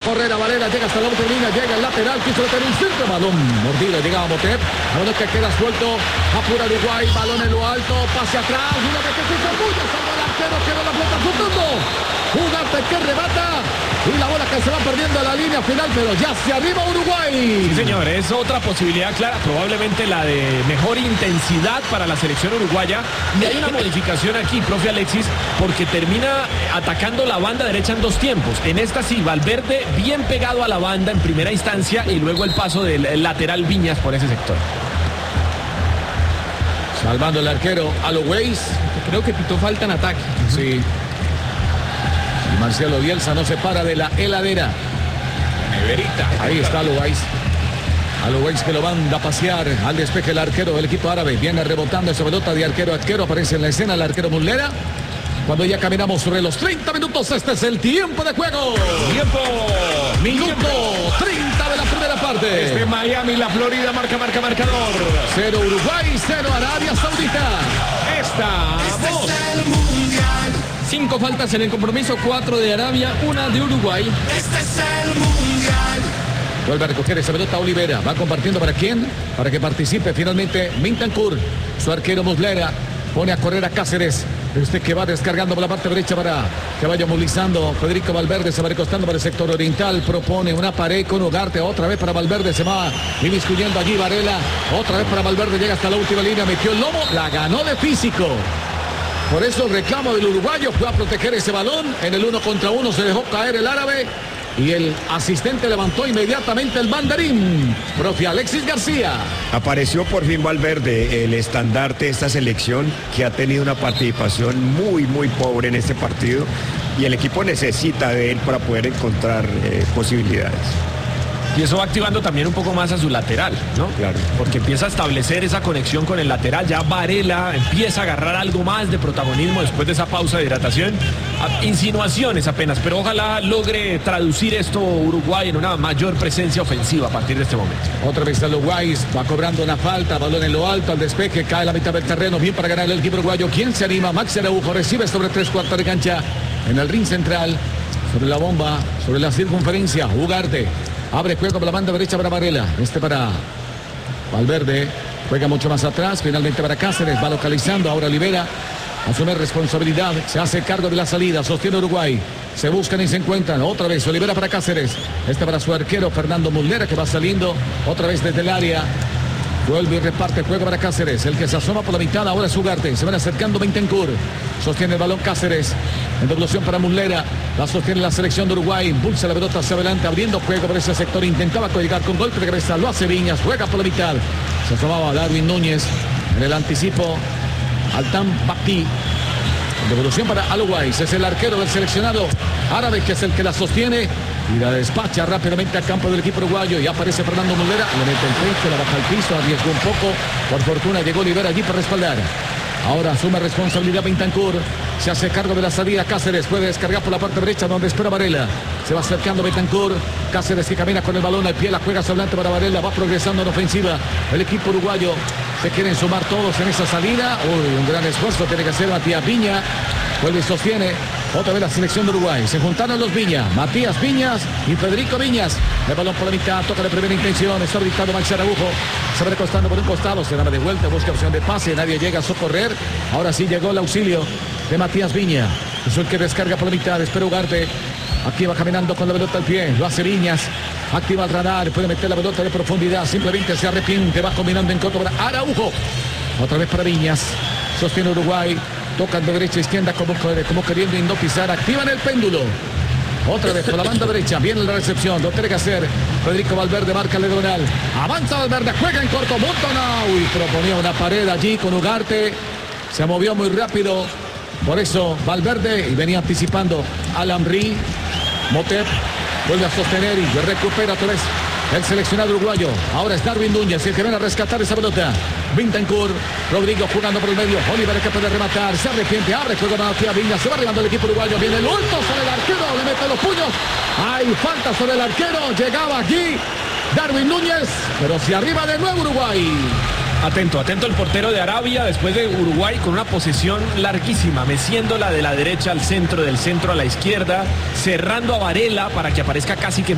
correr a Varela, llega hasta la otra línea, llega el lateral, quiso meter un centro, balón mordido, llegaba Motep, balón que queda suelto, apura Uruguay, balón en lo alto, pase atrás, una vez que se zambulla, salva el arquero, queda la pelota flotando, Ugarte que rebata, y la bola que se va perdiendo a la línea final, pero ya se arriba Uruguay. Sí, señor, es otra posibilidad clara, probablemente la de mejor intensidad para la selección uruguaya. Y hay una modificación aquí, profe Alexis, porque termina atacando la banda derecha en dos tiempos. En esta sí, Valverde bien pegado a la banda en primera instancia y luego el paso del lateral Viñas por ese sector. Salvando el arquero a los Weiss. Creo que pitó falta en ataque. Sí. Y Marcelo Bielsa no se para de la heladera. Neverita. Ahí está Alois. Alois que lo manda a pasear al despeje el arquero del equipo árabe. Viene rebotando esa pelota de arquero a arquero. Aparece en la escena el arquero Muslera. Cuando ya caminamos sobre los 30 minutos, este es el tiempo de juego. Minuto 30 de la primera parte. Este Miami, la Florida, marcador. 0 Uruguay, 0 Arabia Saudita. Estamos. 5 faltas en el compromiso, 4 de Arabia, 1 de Uruguay. Vuelve a recoger esa pelota Olivera. Va compartiendo para quién? Para que participe finalmente Mintancourt. Su arquero Muslera pone a correr a Cáceres. Este que va descargando por la parte derecha para que vaya movilizando. Federico Valverde se va recostando para el sector oriental. Propone una pared con Ugarte. Otra vez para Valverde. Se va inmiscuyendo allí Varela. Otra vez para Valverde. Llega hasta la última línea. Metió el lomo. La ganó de físico. Por eso el reclamo del uruguayo fue a proteger ese balón. En el 1 contra 1 se dejó caer el árabe. Y el asistente levantó inmediatamente el banderín. Profe Alexis García. Apareció por fin Valverde, el estandarte de esta selección que ha tenido una participación muy pobre en este partido. Y el equipo necesita de él para poder encontrar posibilidades. Y eso va activando también un poco más a su lateral, ¿no? Claro. Porque empieza a establecer esa conexión con el lateral. Ya Varela empieza a agarrar algo más de protagonismo después de esa pausa de hidratación. Insinuaciones apenas, pero ojalá logre traducir esto Uruguay en una mayor presencia ofensiva a partir de este momento. Otra vez a los Guays, va cobrando una falta, balón en lo alto, al despeje, cae la mitad del terreno, bien para ganar el equipo uruguayo. ¿Quién se anima? Max Araujo recibe sobre 3/4 de cancha en el ring central, sobre la bomba, sobre la circunferencia. Ugarte abre juego por la banda derecha para Varela. Para Valverde. Juega mucho más atrás. Finalmente para Cáceres. Va localizando. Ahora Olivera. Asume responsabilidad. Se hace cargo de la salida. Sostiene Uruguay. Se buscan y se encuentran. Otra vez Olivera para Cáceres. Para su arquero Fernando Muslera que va saliendo. Otra vez desde el área. Vuelve y reparte juego para Cáceres. El que se asoma por la mitad ahora es Ugarte. Se van acercando Bentancur. Sostiene el balón Cáceres. En devolución para Muslera. La sostiene la selección de Uruguay. Impulsa la pelota hacia adelante. Abriendo juego por ese sector. Intentaba llegar con golpe de cabeza. Lo hace Viñas. Juega por la mitad. Se asomaba Darwin Núñez. En el anticipo. Altan Bakti. Devolución para Uruguay. Es el arquero del seleccionado árabe que es el que la sostiene. Y la despacha rápidamente al campo del equipo uruguayo. Y aparece Fernando Muslera. Le mete el frente, la baja al piso. Arriesgó un poco. Por fortuna llegó Olivera allí para respaldar. Ahora asume responsabilidad Bentancur. Se hace cargo de la salida Cáceres. Puede descargar por la parte derecha donde espera Varela. Se va acercando Bentancur. Cáceres que camina con el balón al pie. La juega hacia adelante para Varela. Va progresando en ofensiva. El equipo uruguayo. Se quieren sumar todos en esa salida. Uy, un gran esfuerzo tiene que hacer Matías Viña. Vuelve y sostiene. Otra vez la selección de Uruguay. Se juntaron los Viña. Matías Viñas y Federico Viñas. El balón por la mitad. Toca de primera intención. Está habilitado Max Araujo. Se va recostando por un costado. Se da de vuelta. Busca opción de pase. Nadie llega a socorrer. Ahora sí llegó el auxilio de Matías Viña. Es el que descarga por la mitad. Espera Ugarte. Aquí va caminando con la pelota al pie. Lo hace Viñas. Activa el radar. Puede meter la pelota de profundidad. Simplemente se arrepiente. Va combinando en corto para Araujo. Otra vez para Viñas. Sostiene Uruguay. Tocan de derecha a izquierda como queriendo hipnotizar. Activan el péndulo. Otra vez por la banda derecha. Viene la recepción. Lo tiene que hacer Federico Valverde. Marca el diagonal. Avanza Valverde. Juega en corto. Montonau. Y proponía una pared allí con Ugarte. Se movió muy rápido. Por eso Valverde. Y venía anticipando Alamri. Motep. Vuelve a sostener y recupera otra vez el seleccionado uruguayo. Ahora es Darwin Núñez el que viene a rescatar esa pelota. Bentancur, Rodrigo jugando por el medio. Oliver que puede rematar. Se arrepiente. Abre juego para Matías Viña. Se va arribando el equipo uruguayo. Viene el ulto sobre el arquero. Le mete los puños. Hay falta sobre el arquero. Llegaba aquí Darwin Núñez. Pero se arriba de nuevo Uruguay. Atento el portero de Arabia después de Uruguay con una posesión larguísima, meciéndola de la derecha al centro, del centro a la izquierda, cerrando a Varela para que aparezca casi que